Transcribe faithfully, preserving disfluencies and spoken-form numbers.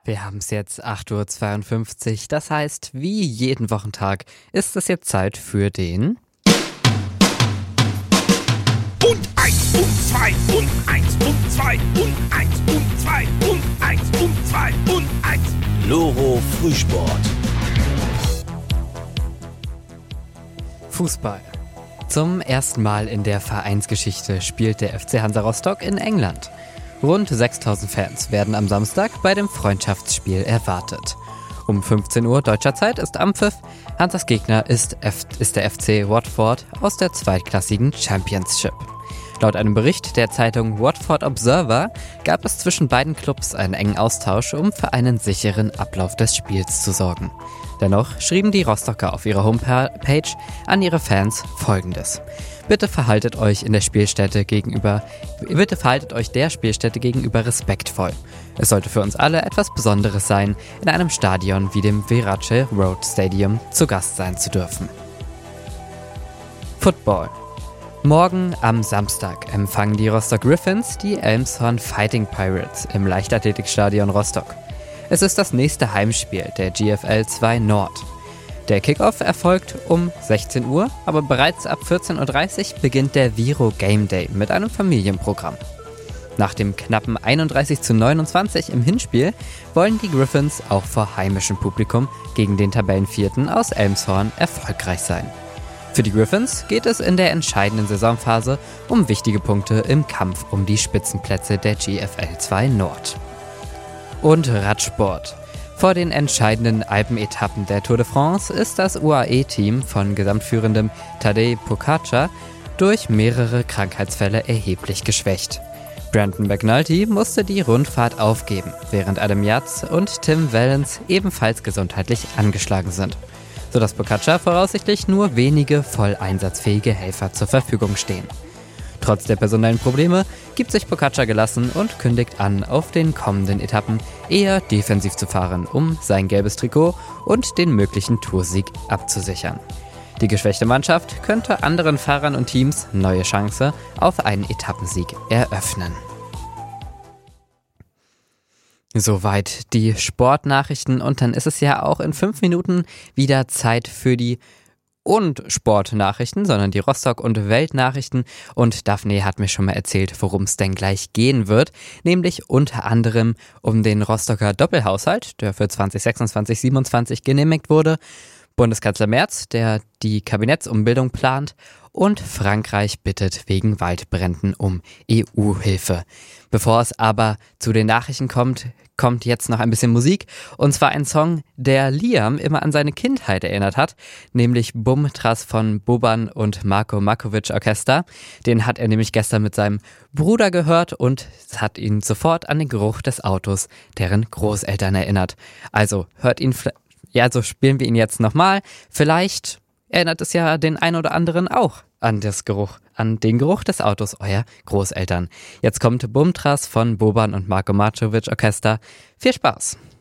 Wir haben es jetzt acht Uhr zweiundfünfzig, das heißt, wie jeden Wochentag ist es jetzt Zeit für den... Und eins und zwei und eins und zwei und eins und zwei und eins und zwei und eins. Loro Frühsport. Fußball. Zum ersten Mal in der Vereinsgeschichte spielt der F C Hansa Rostock in England. Rund sechstausend Fans werden am Samstag bei dem Freundschaftsspiel erwartet. Um fünfzehn Uhr deutscher Zeit ist Anpfiff. Hansas Gegner ist, F- ist der F C Watford aus der zweitklassigen Championship. Laut einem Bericht der Zeitung Watford Observer gab es zwischen beiden Clubs einen engen Austausch, um für einen sicheren Ablauf des Spiels zu sorgen. Dennoch schrieben die Rostocker auf ihrer Homepage an ihre Fans Folgendes: Bitte verhaltet euch in der Spielstätte gegenüber, bitte verhaltet euch der Spielstätte gegenüber respektvoll. Es sollte für uns alle etwas Besonderes sein, in einem Stadion wie dem Verace Road Stadium zu Gast sein zu dürfen. Football. Morgen am Samstag empfangen die Rostock Griffins die Elmshorn Fighting Pirates im Leichtathletikstadion Rostock. Es ist das nächste Heimspiel der G F L zwei Nord. Der Kickoff erfolgt um sechzehn Uhr, aber bereits ab vierzehn Uhr dreißig beginnt der Viro Game Day mit einem Familienprogramm. Nach dem knappen einunddreißig zu neunundzwanzig im Hinspiel wollen die Griffins auch vor heimischem Publikum gegen den Tabellenvierten aus Elmshorn erfolgreich sein. Für die Griffins geht es in der entscheidenden Saisonphase um wichtige Punkte im Kampf um die Spitzenplätze der G F L zwei Nord. Und Radsport. Vor den entscheidenden Alpenetappen der Tour de France ist das U A E-Team von gesamtführendem Tadej Pogačar durch mehrere Krankheitsfälle erheblich geschwächt. Brandon McNulty musste die Rundfahrt aufgeben, während Adam Yates und Tim Wellens ebenfalls gesundheitlich angeschlagen sind, sodass Pogačar voraussichtlich nur wenige voll einsatzfähige Helfer zur Verfügung stehen. Trotz der personellen Probleme gibt sich Pogačar gelassen und kündigt an, auf den kommenden Etappen eher defensiv zu fahren, um sein gelbes Trikot und den möglichen Toursieg abzusichern. Die geschwächte Mannschaft könnte anderen Fahrern und Teams neue Chance auf einen Etappensieg eröffnen. Soweit die Sportnachrichten, und dann ist es ja auch in fünf Minuten wieder Zeit für die und Sportnachrichten, sondern die Rostock- und Weltnachrichten. Und Daphne hat mir schon mal erzählt, worum es denn gleich gehen wird. Nämlich unter anderem um den Rostocker Doppelhaushalt, der für zwanzig sechsundzwanzig siebenundzwanzig genehmigt wurde, Bundeskanzler Merz, der die Kabinettsumbildung plant, und Frankreich bittet wegen Waldbränden um E U-Hilfe. Bevor es aber zu den Nachrichten kommt, kommt jetzt noch ein bisschen Musik. Und zwar ein Song, der Liam immer an seine Kindheit erinnert hat, nämlich Bum Trass von Boban und Marko Markovic Orchester. Den hat er nämlich gestern mit seinem Bruder gehört und es hat ihn sofort an den Geruch des Autos deren Großeltern erinnert. Also hört ihn, ja, so spielen wir ihn jetzt nochmal. Vielleicht erinnert es ja den einen oder anderen auch an das Geruch, an den Geruch des Autos eurer Großeltern. Jetzt kommt Bum Trass von Boban und Marko Markovic Orchester. Viel Spaß!